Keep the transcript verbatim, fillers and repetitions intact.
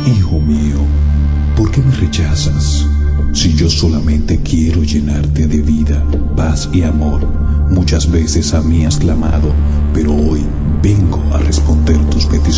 Hijo mío, ¿por qué me rechazas? Si yo solamente quiero llenarte de vida, paz y amor. Muchas veces a mí has clamado, pero hoy vengo a responder tus peticiones.